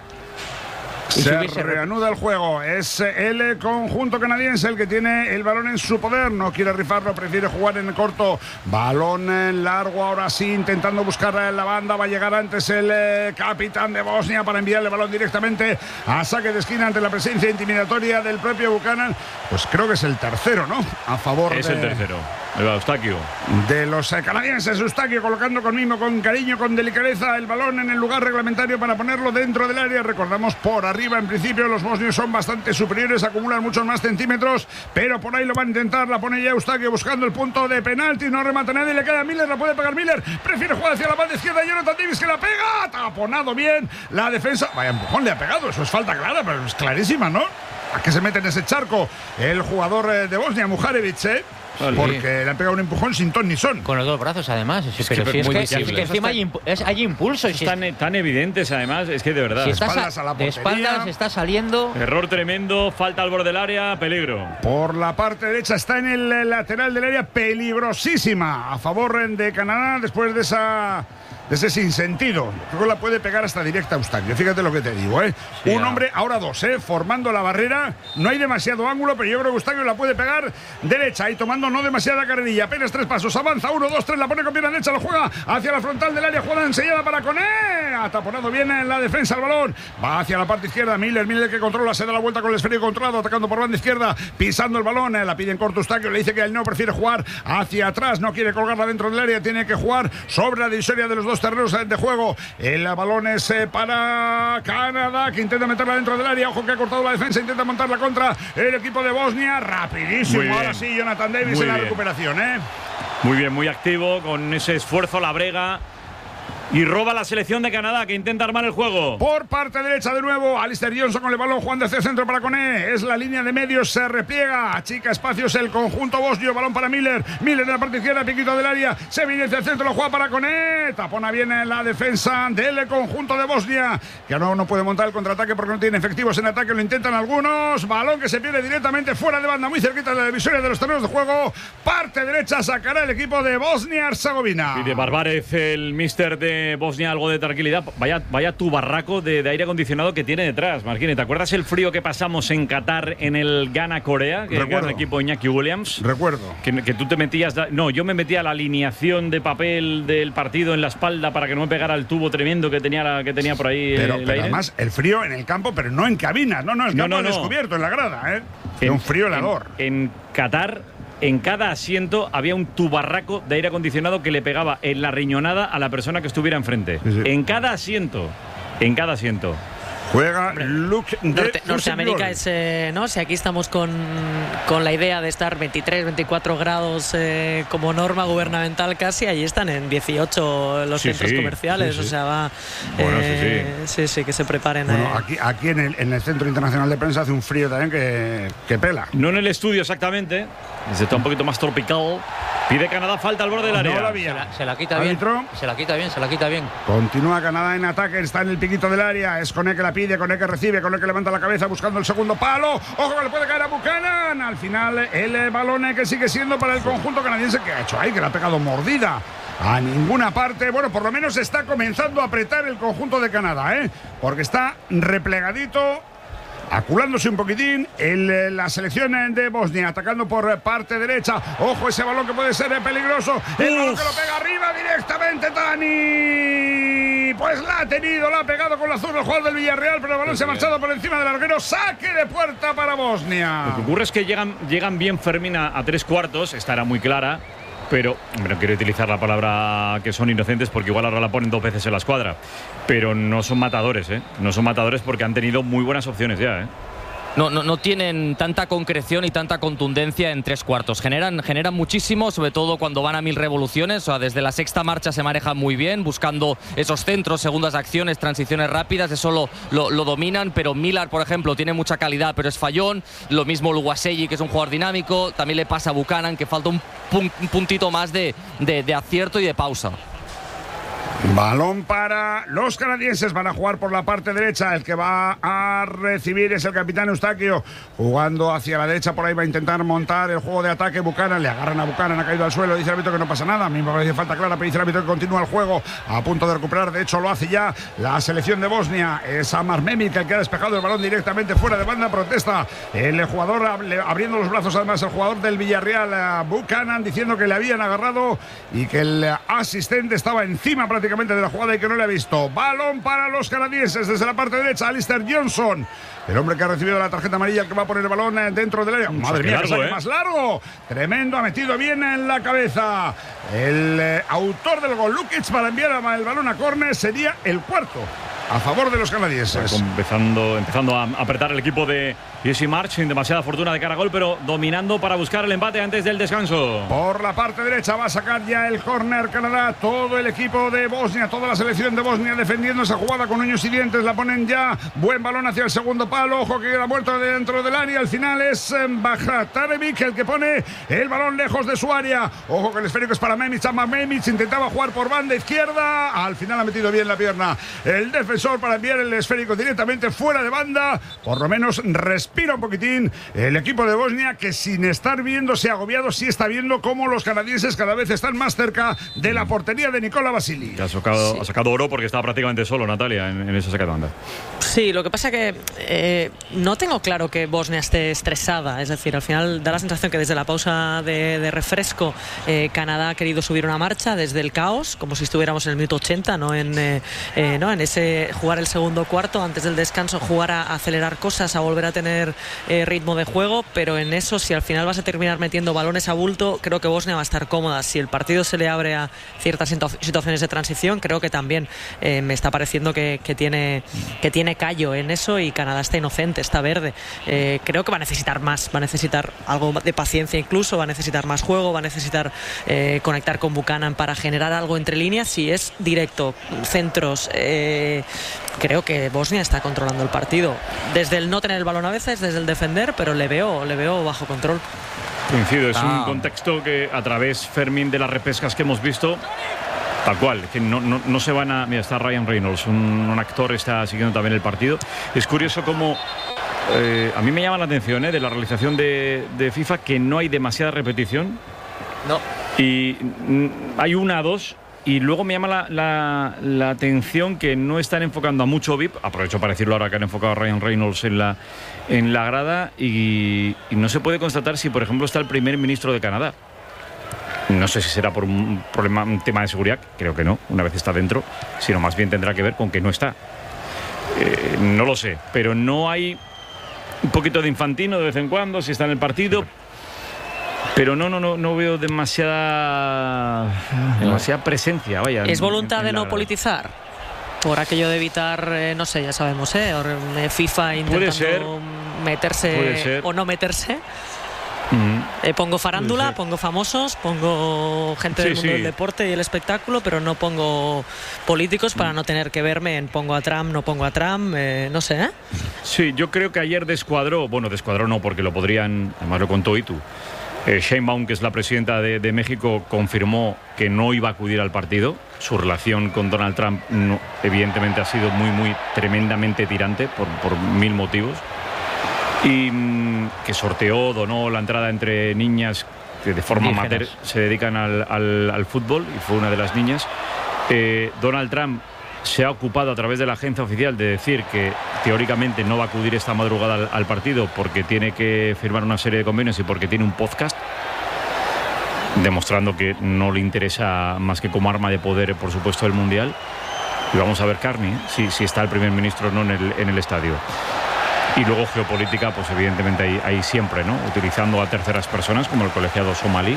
Se reanuda el juego. Es el conjunto canadiense el que tiene el balón en su poder. No quiere rifarlo, prefiere jugar en el corto. Balón largo, ahora sí, intentando buscar la banda. Va a llegar antes el capitán de Bosnia para enviarle el balón directamente a saque de esquina ante la presencia intimidatoria del propio Buchanan. Pues creo que es el tercero, ¿no? A favor es el tercero. Eustaquio. De los canadienses. Eustaquio colocando con mimo, con cariño, con delicadeza el balón en el lugar reglamentario para ponerlo dentro del área. Recordamos, por arriba en principio los bosnios son bastante superiores, acumulan muchos más centímetros, pero por ahí lo va a intentar, la pone ya Eustaquio buscando el punto de penalti, no remata nadie, le queda a Miller, la puede pegar Miller, prefiere jugar hacia la banda izquierda, Jonathan Davis que la pega, taponado bien la defensa, vaya empujón le ha pegado, eso es falta clara, pero es clarísima, ¿no? ¿A qué se mete en ese charco el jugador de Bosnia, Mujarevic, porque le han pegado un empujón sin ton ni son. Con los dos brazos, además. Es que encima hay impulso. Tan evidentes, además. Es que de verdad. Si de espaldas está saliendo. Error tremendo. Falta al borde del área. Peligro. Por la parte derecha está en el lateral del área. Peligrosísima. A favor de Canadá después de ese sinsentido. Creo que la puede pegar hasta directa Eustaquio. Fíjate lo que te digo, Sí, un hombre, ahora dos, formando la barrera. izquierda. No hay demasiado ángulo, pero yo creo que Eustaquio la puede pegar derecha y tomando no demasiada carrerilla. Apenas 3 pasos. Avanza 1, 2, 3. La pone con pierna derecha. Lo juega hacia la frontal del área. Jugada enseñada para Koné. Ha taponado bien en la defensa el balón. Va hacia la parte izquierda. Miller que controla. Se da la vuelta con el esférico controlado. Atacando por banda izquierda. Pisando el balón. La pide en corto Eustaquio. Le dice que él no prefiere jugar hacia atrás. No quiere colgarla dentro del área. Tiene que jugar sobre la divisoria de los dos terrenos de juego. El balón es para Canadá, que intenta meterla dentro del área. Ojo que ha cortado la defensa. Intenta montarla contra el equipo de Bosnia. Rapidísimo. Ahora sí, Jonathan Davis en la recuperación. Muy bien, muy activo. Con ese esfuerzo la brega. Y roba la selección de Canadá, que intenta armar el juego. Por parte derecha de nuevo, Alistair Johnson con el balón, jugando hacia el centro para Koné. Es la línea de medios, se repliega, achica espacios el conjunto bosnio. Balón para Miller. Miller en la parte izquierda, piquito del área. Se viene hacia el centro, lo juega para Koné. Tapona bien en la defensa del conjunto de Bosnia, que no puede montar el contraataque porque no tiene efectivos en ataque. Lo intentan algunos. Balón que se pierde directamente fuera de banda, muy cerquita de la divisoria de los terrenos de juego. Parte derecha sacará el equipo de Bosnia-Herzegovina. Y de Barbarez, el míster de Bosnia, algo de tranquilidad. Vaya tu barraco de aire acondicionado que tiene detrás, Marquini. ¿Te acuerdas el frío que pasamos en Qatar en el Ghana-Corea? Que era el equipo Iñaki Williams. Recuerdo. Que tú te metías... No, yo me metía la alineación de papel del partido en la espalda para que no me pegara el tubo tremendo que tenía por ahí. Pero además, el frío en el campo, pero no en cabinas. No, el campo descubierto, en la grada. Un frío helador. En Qatar... En cada asiento había un tubarraco de aire acondicionado que le pegaba en la riñonada a la persona que estuviera enfrente. Sí. En cada asiento. Juega Luke de Norteamérica es, ¿no? Si aquí estamos con la idea de estar 23, 24 grados como norma gubernamental casi, allí están en 18 los centros comerciales. O sea, va... sí, que se preparen. Aquí en el Centro Internacional de Prensa hace un frío también que pela. No en el estudio exactamente. Está un poquito más tropical. Pide Canadá falta al borde del área. No la había. Se la quita bien. Se la quita bien. Continúa Canadá en ataque. Está en el piquito del área. Es Koné que la pide, Koné que recibe, Koné que levanta la cabeza buscando el segundo palo. Ojo que le puede caer a Buchanan. Al final el balón que sigue siendo para el conjunto canadiense. ¿Qué ha hecho ahí? Que le ha pegado mordida a ninguna parte. Bueno, por lo menos está comenzando a apretar el conjunto de Canadá, porque está replegadito, aculándose un poquitín la selección de Bosnia, atacando por parte derecha. Ojo ese balón que puede ser peligroso. El balón que lo pega arriba directamente Tani. Pues la ha pegado con la zurda el jugador del Villarreal, pero el balón se ha marchado por encima del larguero. Saque de puerta para Bosnia. Lo que ocurre es que llegan bien Fermín a 3/4. Esta era muy clara. Pero, no quiero utilizar la palabra que son inocentes porque igual ahora la ponen 2 veces en la escuadra. Pero no son matadores, No son matadores porque han tenido muy buenas opciones ya, No tienen tanta concreción y tanta contundencia en 3/4. Generan muchísimo, sobre todo cuando van a 1000 revoluciones. O sea, desde la sexta marcha se manejan muy bien, buscando esos centros, segundas acciones, transiciones rápidas. Eso lo dominan, pero Millar, por ejemplo, tiene mucha calidad, pero es fallón. Lo mismo Luguasegui, que es un jugador dinámico. También le pasa a Buchanan, que falta un puntito más de acierto y de pausa. Balón para los canadienses, van a jugar por la parte derecha. El que va a recibir es el capitán Eustaquio, jugando hacia la derecha. Por ahí va a intentar montar el juego de ataque. Buchanan, le agarran a Buchanan, ha caído al suelo. Dice el árbitro que no pasa nada. A mí me parece falta clara, pero dice el árbitro que continúa el juego, a punto de recuperar. De hecho, lo hace ya la selección de Bosnia. Es Amar Memic el que ha despejado el balón directamente fuera de banda. Protesta el jugador, abriendo los brazos, además, el jugador del Villarreal, Buchanan, diciendo que le habían agarrado y que el asistente estaba encima prácticamente de la jugada y que no le ha visto. Balón para los canadienses desde la parte derecha. Alistair Johnson, el hombre que ha recibido la tarjeta amarilla, el que va a poner el balón dentro del área. Madre mía, que saque más largo. Tremendo, ha metido bien en la cabeza el autor del gol, Lukic, para enviar el balón a córner. Sería el cuarto a favor de los canadienses. Empezando a apretar el equipo de Jesse March, sin demasiada fortuna de cara a gol, pero dominando para buscar el empate antes del descanso. Por la parte derecha va a sacar ya el córner Canadá. Todo el equipo de Bosnia, toda la selección de Bosnia defendiendo esa jugada con uños y dientes. La ponen ya. Buen balón hacia el segundo palo. Ojo que queda muerto dentro del área. Al final es Bajatarevic el que pone el balón lejos de su área. Ojo que el esférico es para Memic. Memic intentaba jugar por banda izquierda. Al final ha metido bien la pierna el defensor defensor para enviar el esférico directamente fuera de banda. Por lo menos respira un poquitín el equipo de Bosnia, que sin estar viéndose agobiado, sí está viendo cómo los canadienses cada vez están más cerca de la portería de Nikola Vasili. Ha sacado oro porque estaba prácticamente solo, Natalia, en esa saca de banda. Sí, lo que pasa que no tengo claro que Bosnia esté estresada. Es decir, al final da la sensación que desde la pausa de refresco Canadá ha querido subir una marcha desde el caos, como si estuviéramos en el minuto 80, no en ese jugar el segundo cuarto, antes del descanso jugar a acelerar cosas, a volver a tener ritmo de juego, pero en eso, si al final vas a terminar metiendo balones a bulto, creo que Bosnia va a estar cómoda. Si el partido se le abre a ciertas situaciones de transición, creo que también me está pareciendo que tiene callo en eso, y Canadá está inocente, está verde. Creo que va a necesitar más, va a necesitar algo de paciencia incluso, va a necesitar más juego, va a necesitar conectar con Buchanan para generar algo entre líneas. Si es directo, centros, creo que Bosnia está controlando el partido. Desde el no tener el balón a veces, desde el defender, pero le veo bajo control. Coincido, es un contexto que a través, Fermín, de las repescas que hemos visto, tal cual, que no se van a... Mira, está Ryan Reynolds, un actor, está siguiendo también el partido. Es curioso cómo... a mí me llama la atención de la realización de FIFA que no hay demasiada repetición. No. Y hay 1 a 2. Y luego me llama la atención que no están enfocando a mucho VIP. Aprovecho para decirlo ahora que han enfocado a Ryan Reynolds en la grada. Y no se puede constatar si, por ejemplo, está el primer ministro de Canadá. No sé si será por un tema de seguridad, creo que no, una vez está dentro, sino más bien tendrá que ver con que no está. No lo sé, pero no hay un poquito de Infantino de vez en cuando, si está en el partido. Pero no veo demasiada presencia, vaya. ¿Es voluntad de no politizar? Por aquello de evitar, no sé, ya sabemos, FIFA intentando meterse o no meterse. Pongo farándula, pongo famosos, pongo gente del mundo del deporte y el espectáculo, pero no pongo políticos para no tener que verme en pongo a Trump, no pongo a Trump, no sé. Sí, yo creo que ayer descuadró no, porque lo podrían, además lo contó Itu. Sheinbaum, que es la presidenta de México, confirmó que no iba a acudir al partido. Su relación con Donald Trump evidentemente ha sido muy tremendamente tirante por 1000 motivos. Y que donó la entrada entre niñas que de forma amateur se dedican al fútbol, y fue una de las niñas. Donald Trump se ha ocupado a través de la agencia oficial de decir que teóricamente no va a acudir esta madrugada al partido porque tiene que firmar una serie de convenios y porque tiene un podcast, demostrando que no le interesa más que como arma de poder, por supuesto, el Mundial. Y vamos a ver, Carney, si está el primer ministro o no en el estadio. Y luego geopolítica, pues evidentemente hay siempre, ¿no? Utilizando a terceras personas como el colegiado somalí.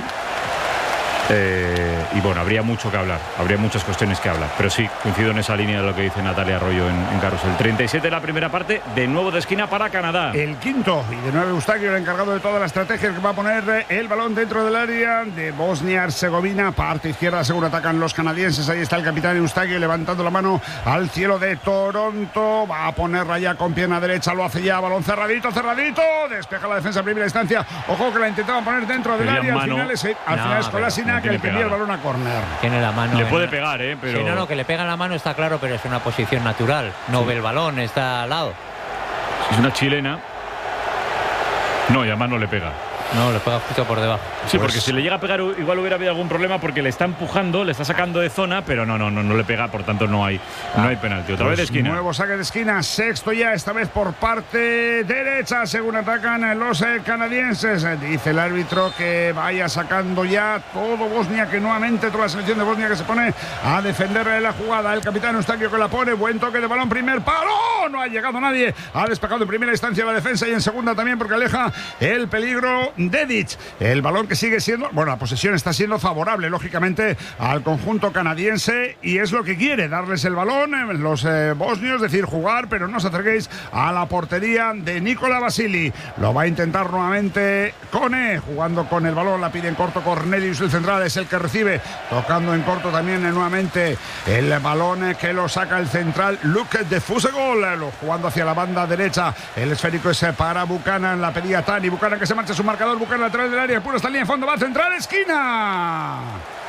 Y bueno, habría mucho que hablar, habría muchas cuestiones que hablar, pero sí, coincido en esa línea de lo que dice Natalia Arroyo en Carrusel. 37 la primera parte, de nuevo de esquina para Canadá. El quinto, y de nuevo Eustaquio, el encargado de toda la estrategia, que va a poner el balón dentro del área de Bosnia-Herzegovina. Parte izquierda, según atacan los canadienses. Ahí está el capitán Eustaquio levantando la mano al cielo de Toronto. Va a ponerla ya con pierna derecha, lo hace ya, balón cerradito. Despeja la defensa a primera instancia. Ojo que la intentaban poner dentro del área. Al final es Kolasinac que envía el balón a córner. Tiene la mano. Le puede pegar, pero. Sí, no, que le pega la mano está claro, pero es una posición natural. No ve el balón, está al lado. Es una chilena. No, y además no le pega. No, le pega justo por debajo. Sí, porque si le llega a pegar igual hubiera habido algún problema porque le está empujando, le está sacando de zona, pero no le pega, por tanto no hay penalti. Otra vez de esquina. Nuevo saque de esquina, sexto ya, esta vez por parte derecha, según atacan los canadienses. Dice el árbitro que vaya sacando ya todo Bosnia, que nuevamente toda la selección de Bosnia que se pone a defender la jugada. El capitán Eustaquio que la pone, buen toque de balón, primer palo, no ha llegado nadie, ha despejado en primera instancia la defensa y en segunda también porque aleja el peligro Dedic. El balón que sigue siendo, bueno, la posesión está siendo favorable lógicamente al conjunto canadiense y es lo que quiere, darles el balón los bosnios, decir jugar, pero no os acerquéis a la portería de Nikola Vasili. Lo va a intentar nuevamente Kone, jugando con el balón, la pide en corto Cornelius, el central es el que recibe, tocando en corto también nuevamente el balón que lo saca el central Luke de Fusegol, jugando hacia la banda derecha, el esférico es para Buchanan, la pedía Tani, Buchanan que se marcha su marcador, Buchanan lateral del área, puro está en línea de fondo, va a centrar, esquina.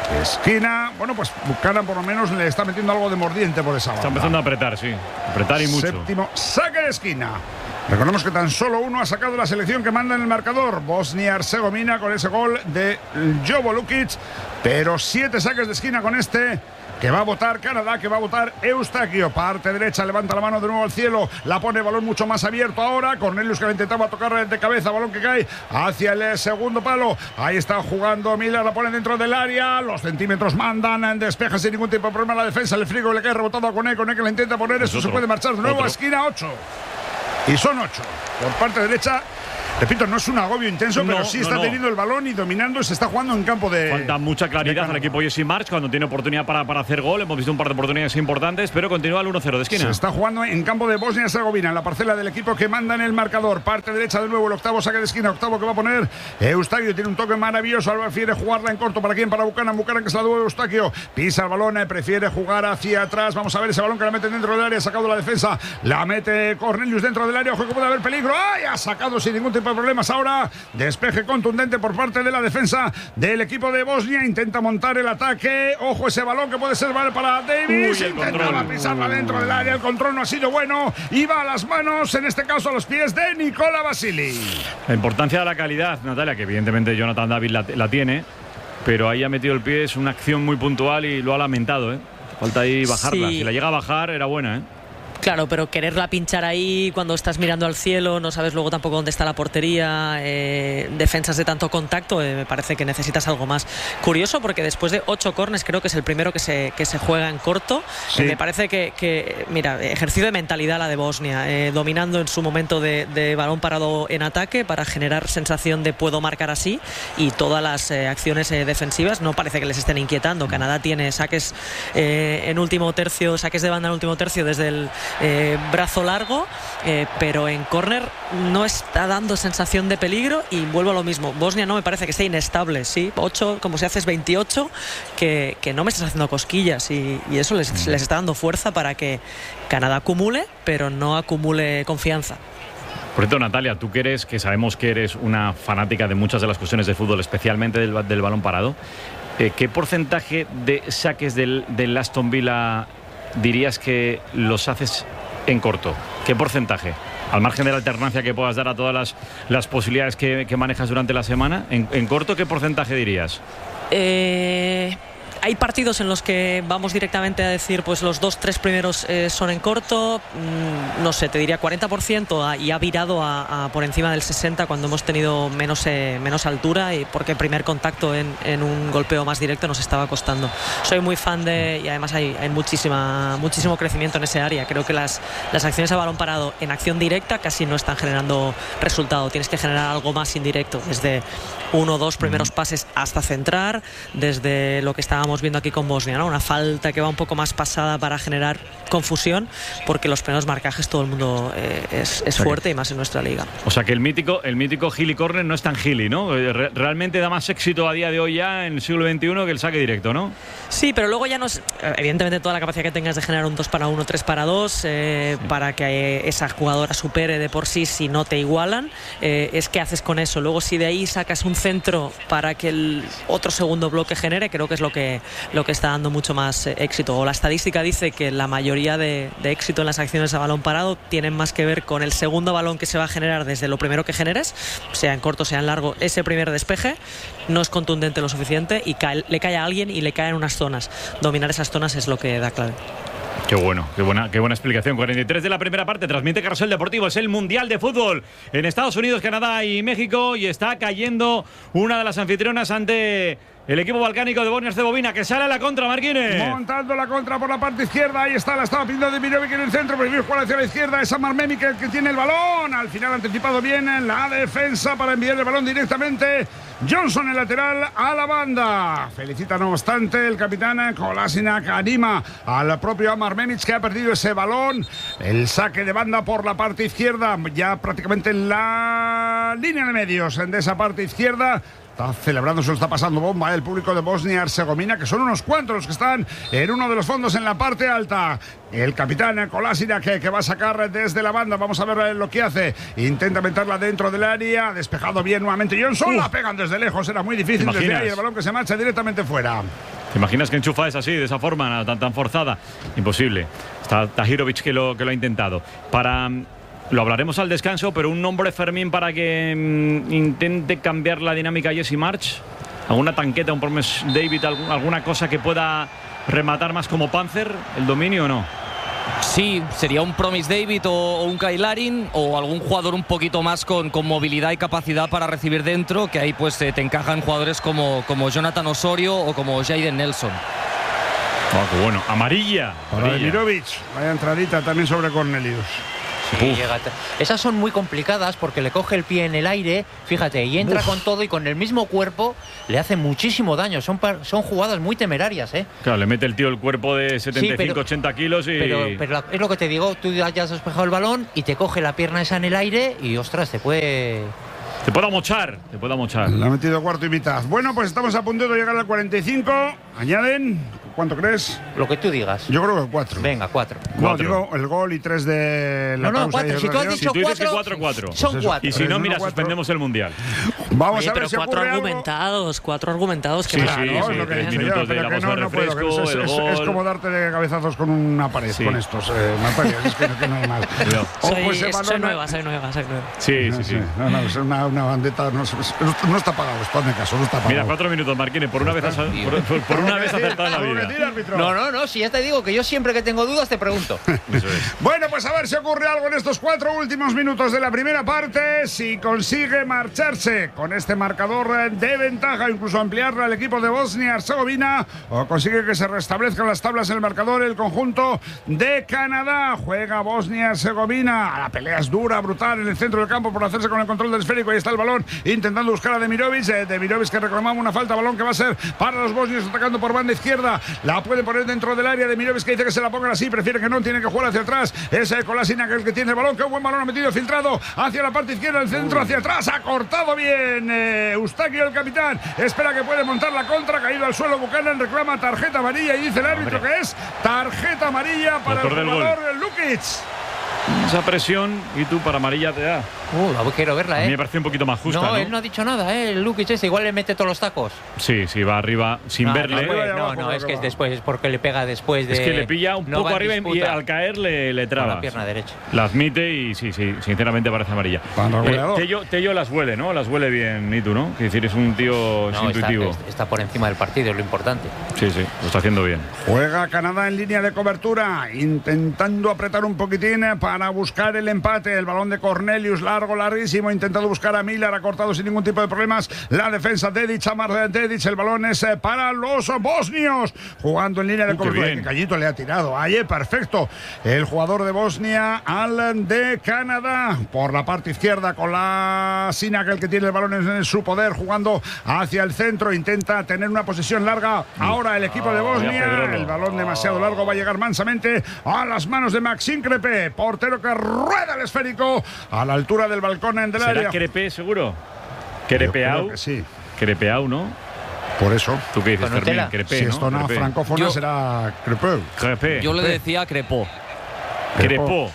Esquina. Bueno, pues Buchanan por lo menos le está metiendo algo de mordiente por esa banda. Está empezando a apretar, sí. Apretar y mucho. Séptimo saque de esquina. Recordemos que tan solo uno ha sacado la selección que manda en el marcador, Bosnia-Herzegovina, con ese gol de Jovo Lukic, pero 7 saques de esquina con este, que va a votar Canadá, que va a votar Eustaquio. Parte derecha, levanta la mano de nuevo al cielo, la pone, balón mucho más abierto ahora. Cornelius, que la intentaba tocar de cabeza, balón que cae hacia el segundo palo. Ahí está jugando Miller, la pone dentro del área, los centímetros mandan, despeja sin ningún tipo de problema la defensa. El frigo le cae rebotado a Koné, que la intenta poner, esto se puede marchar de nuevo a esquina. 8. Y son 8 por parte derecha. Repito, no es un agobio intenso, pero sí está teniendo el balón y dominando y se está jugando en campo de... Falta mucha claridad al equipo Jesse March cuando tiene oportunidad para hacer gol. Hemos visto un par de oportunidades importantes, pero continúa el 1-0 de esquina. Se está jugando en campo de Bosnia-Herzegovina, en la parcela del equipo que manda en el marcador. Parte derecha de nuevo, el octavo saque de esquina, octavo que va a poner Eustaquio. Tiene un toque maravilloso, ahora prefiere jugarla en corto. ¿Para quién? Para Buchanan, que se la devuelve Eustaquio. Pisa el balón, prefiere jugar hacia atrás. Vamos a ver ese balón que la mete dentro del área, sacado la defensa. La mete Cornelius dentro del área, ojo que puede haber peligro. ¡Ay! Ha sacado sin ningún tipo de problemas ahora. Despeje contundente por parte de la defensa del equipo de Bosnia. Intenta montar el ataque. Ojo ese balón que puede ser para Davis. Intentaba pisarla dentro del área. El control no ha sido bueno. Iba a las manos, en este caso a los pies de Nikola Vasili. La importancia de la calidad, Natalia, que evidentemente Jonathan David la tiene, pero ahí ha metido el pie. Es una acción muy puntual y lo ha lamentado. Falta ahí bajarla. Sí. Si la llega a bajar, era buena, Claro, pero quererla pinchar ahí cuando estás mirando al cielo, no sabes luego tampoco dónde está la portería, defensas de tanto contacto, me parece que necesitas algo más. Curioso porque después de 8 corners creo que es el primero que se juega en corto. Sí. Me parece que, mira, ejercicio de mentalidad la de Bosnia, dominando en su momento de balón parado en ataque para generar sensación de puedo marcar así, y todas las acciones defensivas no parece que les estén inquietando. Canadá tiene saques en último tercio, saques de banda en último tercio desde el brazo largo, pero en córner no está dando sensación de peligro, y vuelvo a lo mismo. Bosnia no me parece que esté inestable, sí, 8 como si haces 28, que no me estás haciendo cosquillas, y eso les está dando fuerza para que Canadá acumule, pero no acumule confianza. Por cierto, Natalia, tú que sabemos que eres una fanática de muchas de las cuestiones de fútbol, especialmente del balón parado, ¿qué porcentaje de saques del Aston Villa dirías que los haces en corto? ¿Qué porcentaje? Al margen de la alternancia que puedas dar a todas las posibilidades que manejas durante la semana, en corto, ¿qué porcentaje dirías? Hay partidos en los que vamos directamente a decir pues los 2-3 primeros son en corto, no sé, te diría 40%, y ha virado a por encima del 60% cuando hemos tenido menos altura, y porque el primer contacto en un golpeo más directo nos estaba costando. Soy muy fan y además hay muchísimo crecimiento en ese área. Creo que las acciones a balón parado en acción directa casi no están generando resultado. Tienes que generar algo más indirecto, desde 1 o 2 primeros pases hasta centrar, desde lo que estábamos viendo aquí con Bosnia, ¿no? Una falta que va un poco más pasada para generar confusión, porque los primeros marcajes todo el mundo es fuerte, y más en nuestra liga. O sea que el mítico Gili Corner no es tan Gili, ¿no? Realmente da más éxito a día de hoy ya en el siglo XXI que el saque directo, ¿no? Sí, pero luego ya no es, evidentemente toda la capacidad que tengas de generar un 2-1, 3-2, para que esa jugadora supere de por sí si no te igualan, es que haces con eso. Luego si de ahí sacas un centro para que el otro segundo bloque genere, creo que es lo que está dando mucho más éxito. O la estadística dice que la mayoría de éxito en las acciones a balón parado tienen más que ver con el segundo balón que se va a generar desde lo primero que generes, sea en corto, sea en largo. Ese primer despeje no es contundente lo suficiente y le cae a alguien y le cae en unas zonas. Dominar esas zonas es lo que da clave. Qué bueno, qué buena explicación. 43 de la primera parte, transmite Carrusel Deportivo. Es el Mundial de Fútbol en Estados Unidos, Canadá y México, y está cayendo una de las anfitrionas ante el equipo balcánico de Bosnia-Herzegovina, que sale a la contra, Marquines. Montando la contra por la parte izquierda. Ahí está, la estaba pidiendo Demirovic en el centro. Prefiere jugar hacia la izquierda. Es Marmemic el que tiene el balón. Al final ha anticipado bien en la defensa para enviar el balón directamente. Johnson, el lateral, a la banda. Felicita, no obstante, el capitán Kolasinac, anima al propio Amar Memic, que ha perdido ese balón. El saque de banda por la parte izquierda, ya prácticamente en la línea de medios de esa parte izquierda. Está celebrando, se lo está pasando bomba el público de Bosnia-Herzegovina, que son unos cuantos los que están en uno de los fondos en la parte alta. El capitán Kolasinac que va a sacar desde la banda. Vamos a ver lo que hace. Intenta meterla dentro del área. Despejado bien nuevamente Johnson. La pegan desde lejos. Era muy difícil desde ahí. El balón que se marcha directamente fuera. ¿Te imaginas que enchufa es así, de esa forma, tan forzada? Imposible. Está Tahirovic que lo ha intentado. Lo hablaremos al descanso, pero un nombre, Fermín, para que intente cambiar la dinámica Jesse March. ¿Alguna tanqueta, un Promise David, alguna cosa que pueda rematar más como Panzer el dominio o no? Sí, sería un Promise David o un Kyle Larin o algún jugador un poquito más con movilidad y capacidad para recibir dentro, que ahí pues te encajan jugadores como Jonathan Osorio o como Jayden Nelson. Oh, qué bueno. Amarilla. Para Demirovic. Vaya entradita también sobre Cornelius. Sí, esas son muy complicadas porque le coge el pie en el aire, fíjate, y entra con todo y con el mismo cuerpo le hace muchísimo daño. Son jugadas muy temerarias, ¿eh? Claro, le mete el tío el cuerpo de 75, 80 kilos y... Pero es lo que te digo, tú ya has despejado el balón y te coge la pierna esa en el aire y, ostras, te puede amochar. Le ha metido cuarto y mitad. Bueno, pues estamos a punto de llegar al 45. Añaden... ¿Cuánto crees? Lo que tú digas. Yo creo que 4. Venga, 4. No, digo el gol y 3 de la pausa. 4. Si tú has dicho 4, son 4. Y si no, mira, suspendemos el Mundial. Vamos a ver pero si cuatro ocurre argumentados, algo. 4 argumentados. Que Sí, Claro, es lo que he dicho 3 minutos de la pausa de refresco, el gol. Es como darte de cabezazos con una pared, con estos materiales. Es que no hay más. Soy nueva. Sí. No, es una bandeta. No está pagado, esto, hazme caso, no está pagado. Mira, 4 minutos, Marquines, por una vez has acertado en la vida. No, si ya te digo que yo siempre que tengo dudas te pregunto. Eso es. Bueno, pues a ver si ocurre algo en estos 4 últimos minutos de la primera parte. Si consigue marcharse con este marcador de ventaja, incluso ampliarla el equipo de Bosnia-Herzegovina, o consigue que se restablezcan las tablas en el marcador el conjunto de Canadá. Juega Bosnia-Herzegovina. La pelea es dura, brutal en el centro del campo por hacerse con el control del esférico. Ahí está el balón intentando buscar a Demirovic. Demirovic que reclamaba una falta, balón que va a ser para los bosnios atacando por banda izquierda. La puede poner dentro del área. Demirovic que dice que se la pongan así, prefiere que no, tiene que jugar hacia atrás. Es Kolasinac el que tiene el balón. Qué buen balón ha metido, filtrado hacia la parte izquierda, el centro hacia atrás. Ha cortado bien Eustaquio, el capitán. Espera que puede montar la contra. Caído al suelo Buchanan, reclama tarjeta amarilla y dice el árbitro que es tarjeta amarilla para el jugador Lukic. Esa presión y tú para amarilla te da. Quiero verla, A mí me parece un poquito más justa, ¿no? Él no ha dicho nada, el Lukic igual le mete todos los tacos. Sí, va arriba sin verle. No, es que es después, es porque le pega después de... Es que le pilla un poco arriba y al caer le traba. Con la pierna derecha. La admite y sí, sinceramente parece amarilla. Tello las huele, ¿no? Las huele bien, y tú, ¿no? Que decir, es un tío intuitivo. Está por encima del partido, es lo importante. Sí, lo está haciendo bien. Juega Canadá en línea de cobertura, intentando apretar un poquitín para buscar el empate. El balón de Cornelius, larguísimo, intentado buscar a Miller, ha cortado sin ningún tipo de problemas la defensa de Dedic, Amar Dedic. El balón es para los bosnios, jugando en línea de cobertura. Que Callito le ha tirado, ahí perfecto el jugador de Bosnia al de Canadá. Por la parte izquierda Kolasinac, el que tiene el balón en su poder, jugando hacia el centro, intenta tener una posesión larga. Ahora el equipo de Bosnia, el balón demasiado largo, va a llegar mansamente a las manos de Maxime Crépé, portero que rueda el esférico a la altura del balcón del área. ¿Será Crépé seguro? Crepeau. Sí. Crepeau, ¿no? Por eso. ¿Tú qué dices, Fermín? Crépé, si esto no francófona será Crépé. Yo le decía Crepó. Crepó.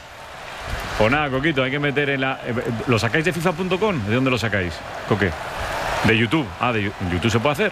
O nada, Coquito, hay que meter en la... ¿Lo sacáis de FIFA.com? ¿De dónde lo sacáis, Coque? De YouTube. ¿En YouTube se puede hacer?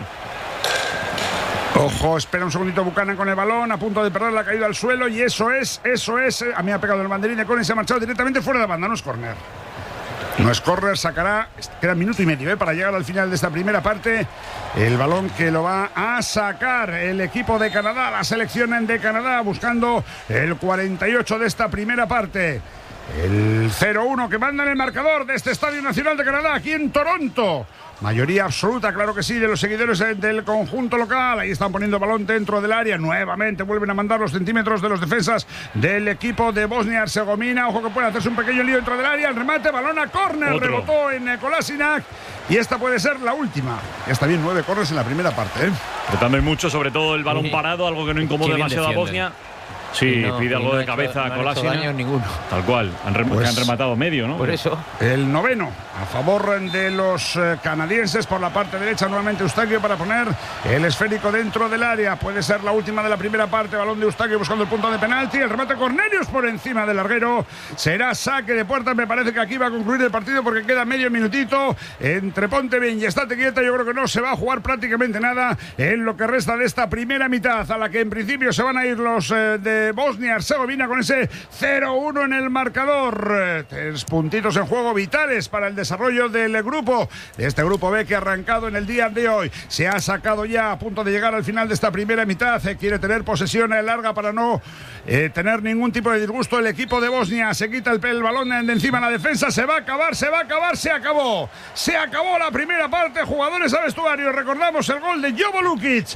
Ojo, espera un segundito Buchanan con el balón, a punto de perder, la caída al suelo, y eso es. A mí ha pegado el banderín de córner y se ha marchado directamente fuera de banda. No es córner. No es córner, sacará. Queda minuto y medio para llegar al final de esta primera parte. El balón que lo va a sacar el equipo de Canadá, la selección de Canadá, buscando el 48 de esta primera parte. El 0-1 que manda en el marcador de este Estadio Nacional de Canadá, aquí en Toronto. Mayoría absoluta, claro que sí, de los seguidores del conjunto local. Ahí están poniendo el balón dentro del área. Nuevamente vuelven a mandar los centímetros de los defensas del equipo de Bosnia-Herzegovina. Ojo que puede hacerse un pequeño lío dentro del área. El remate, balón a córner. Rebotó en Kolasinac. Y esta puede ser la última. Ya está bien, 9 córners en la primera parte. Pero también mucho, sobre todo el balón parado, algo que no incomode demasiado a Bosnia. Sí, pide algo de cabeza a Kolasinac. No daño ninguno. Tal cual. Han rematado medio, ¿no? Por eso. El noveno a favor de los canadienses por la parte derecha. Nuevamente Eustaquio para poner el esférico dentro del área. Puede ser la última de la primera parte. Balón de Eustaquio buscando el punto de penalti. El remate Cornelius por encima del larguero. Será saque de puerta. Me parece que aquí va a concluir el partido porque queda medio minutito. Entre ponte bien y estate quieta. Yo creo que no se va a jugar prácticamente nada en lo que resta de esta primera mitad, a la que en principio se van a ir los de Bosnia-Herzegovina con ese 0-1 en el marcador. 3 puntitos en juego vitales para el desarrollo del grupo, de este grupo B que ha arrancado en el día de hoy. Se ha sacado ya a punto de llegar al final de esta primera mitad. Quiere tener posesión larga para no tener ningún tipo de disgusto el equipo de Bosnia. Se quita el balón de encima la defensa. Se va a acabar, se acabó. Se acabó la primera parte. Jugadores a vestuario. Recordamos el gol de Jovo Lukic.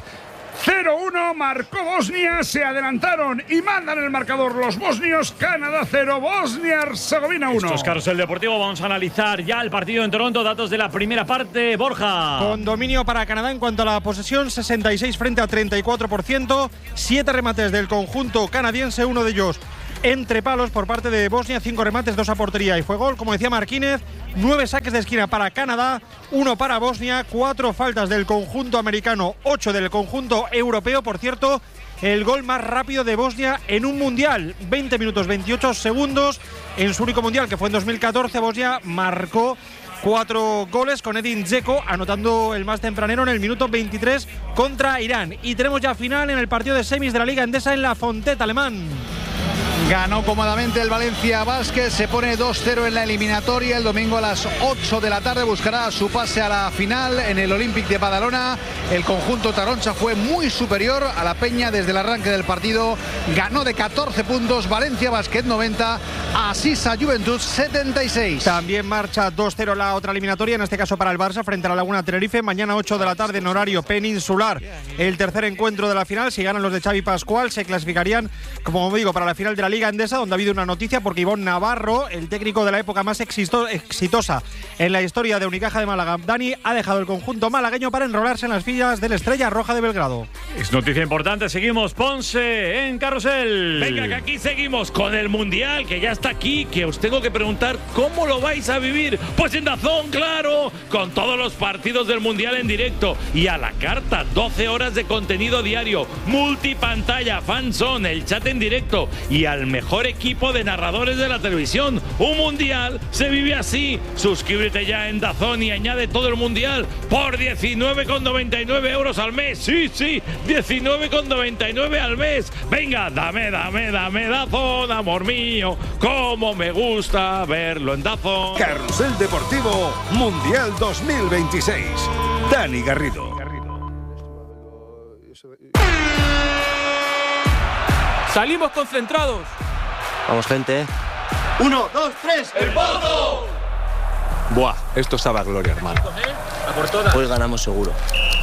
0-1, marcó Bosnia, se adelantaron y mandan el marcador los bosnios. Canadá 0, Bosnia-Herzegovina 1. Esto es Carrusel Deportivo. Vamos a analizar ya el partido en Toronto. Datos de la primera parte, Borja. Con dominio para Canadá en cuanto a la posesión, 66 frente a 34%. 7 remates del conjunto canadiense, uno de ellos entre palos por parte de Bosnia, 5 remates, 2 a portería y fue gol, como decía Marquínez. 9 saques de esquina para Canadá, 1 para Bosnia, 4 faltas del conjunto americano, 8 del conjunto europeo. Por cierto, el gol más rápido de Bosnia en un mundial, 20 minutos 28 segundos. En su único mundial, que fue en 2014, Bosnia marcó 4 goles con Edin Dzeko anotando el más tempranero en el minuto 23 contra Irán. Y tenemos ya final en el partido de semis de la Liga Endesa en La Fonteta Alemán. Ganó cómodamente el Valencia Basket, se pone 2-0 en la eliminatoria. El domingo a las 8 de la tarde buscará su pase a la final en el Olympic de Badalona. El conjunto taroncha fue muy superior a la Peña desde el arranque del partido. Ganó de 14 puntos, Valencia Basket 90, Asisa Juventud 76. También marcha 2-0 la otra eliminatoria, en este caso para el Barça frente a la Laguna Tenerife. Mañana 8 de la tarde en horario peninsular. El tercer encuentro de la final. Si ganan los de Xavi Pascual, se clasificarían, como digo, para la final de la Liga Endesa, donde ha habido una noticia porque Ivonne Navarro, el técnico de la época más exitosa en la historia de Unicaja de Málaga, Dani, ha dejado el conjunto malagueño para enrolarse en las filas del Estrella Roja de Belgrado. Es noticia importante. Seguimos, Ponce, en Carrusel. Venga, que aquí seguimos con el Mundial, que ya está aquí, que os tengo que preguntar cómo lo vais a vivir. Pues en DAZN, claro, con todos los partidos del Mundial en directo y a la carta, 12 horas de contenido diario, multipantalla, fanzone, el chat en directo y al mejor equipo de narradores de la televisión. Un Mundial se vive así. Suscríbete ya en DAZN y añade todo el Mundial por 19,99 euros al mes. Sí, 19,99 al mes. Venga, dame DAZN, amor mío. Cómo me gusta verlo en DAZN. Carrusel Deportivo Mundial 2026. Dani Garrido. Salimos concentrados. Vamos, gente. 1, 2, 3. ¡El Pozo! Buah, esto sabe a gloria, hermano. Hoy ganamos seguro.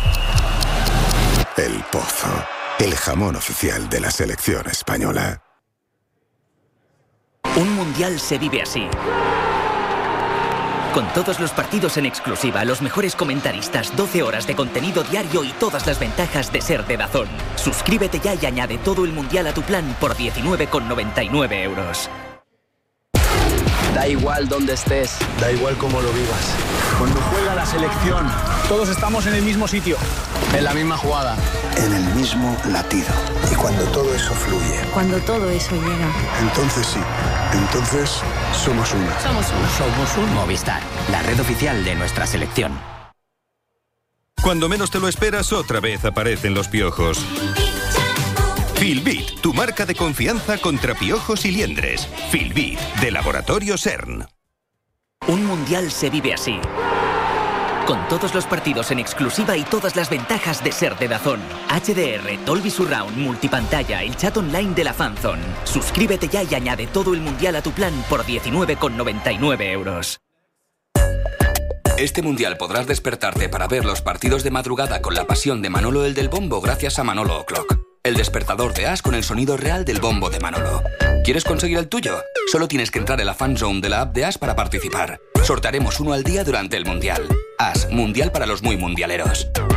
El Pozo, el jamón oficial de la selección española. Un mundial se vive así. Con todos los partidos en exclusiva, los mejores comentaristas, 12 horas de contenido diario y todas las ventajas de ser de DAZN. Suscríbete ya y añade todo el mundial a tu plan por 19,99 euros. Da igual dónde estés, da igual cómo lo vivas. Cuando juega la selección, todos estamos en el mismo sitio, en la misma jugada, en el mismo latido. Y cuando todo eso fluye, cuando todo eso llega, entonces sí, entonces somos uno. Somos uno. Somos un Movistar, la red oficial de nuestra selección. Cuando menos te lo esperas, otra vez aparecen los piojos. Filbit, tu marca de confianza contra piojos y liendres. Filbit, de Laboratorio CERN. Un mundial se vive así. Con todos los partidos en exclusiva y todas las ventajas de ser de DAZN. HDR, Dolby Surround, multipantalla, el chat online de la fanzone. Suscríbete ya y añade todo el mundial a tu plan por 19,99 euros. Este mundial podrás despertarte para ver los partidos de madrugada con la pasión de Manolo el del Bombo gracias a Manolo O'Clock. El despertador de As con el sonido real del bombo de Manolo. ¿Quieres conseguir el tuyo? Solo tienes que entrar en la fanzone de la app de As para participar. Sortearemos uno al día durante el mundial. As, mundial para los muy mundialeros.